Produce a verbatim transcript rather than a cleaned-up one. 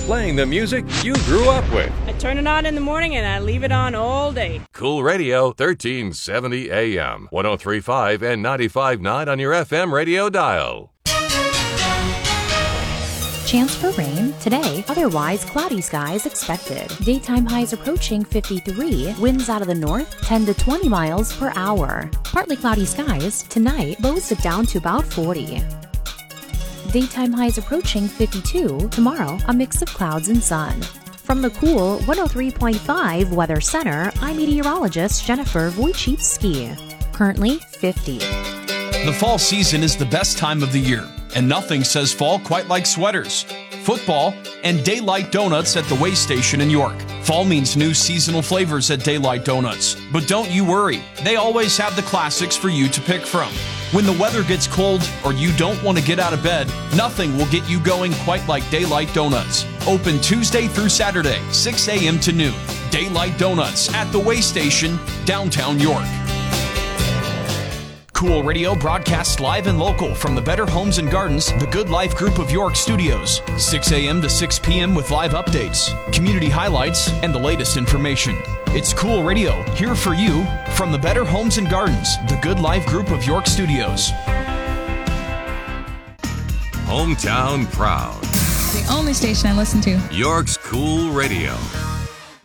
playing the music you grew up with. I turn it on in the morning and I leave it on all day. Cool Radio, thirteen seventy A M, one oh three point five and ninety-five point nine on your F M radio dial. Chance for rain today, otherwise cloudy skies expected. Daytime highs approaching fifty-three, winds out of the north ten to twenty miles per hour. Partly cloudy skies tonight, lows dip down to about forty. Daytime highs approaching fifty-two, tomorrow a mix of clouds and sun. From the Cool one oh three point five Weather Center, I'm meteorologist Jennifer Wojcicki. Currently fifty. The fall season is the best time of the year, and nothing says fall quite like sweaters, football, and Daylight Donuts at the Way Station in York. Fall means new seasonal flavors at Daylight Donuts. But don't you worry, they always have the classics for you to pick from. When the weather gets cold or you don't want to get out of bed, nothing will get you going quite like Daylight Donuts. Open Tuesday through Saturday, six a.m. to noon. Daylight Donuts at the Way Station, downtown York. Cool Radio broadcasts live and local from the Better Homes and Gardens, the Good Life Group of York studios. six a.m. to six p.m. with live updates, community highlights, and the latest information. It's Cool Radio, here for you from the Better Homes and Gardens, the Good Life Group of York studios. Hometown proud. The only station I listen to. York's Cool Radio.